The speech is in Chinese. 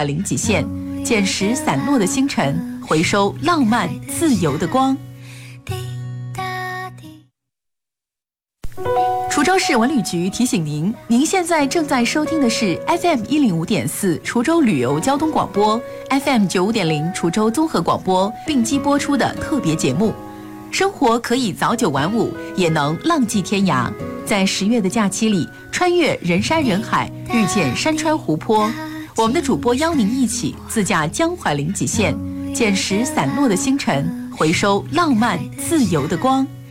海零极限，捡拾散落的星辰，回收浪漫自由的光。滁州市文旅局提醒您，您现在正在收听的是 FM105.4 滁州旅游交通广播， FM95.0 滁州综合广播并机播出的特别节目。生活可以早9晚5，也能浪迹天涯。在10月的假期里，穿越人山人海，遇见山川湖泊。我们的主播邀您一起自驾江淮零极限，捡拾散落的星辰，回收浪漫自由的光。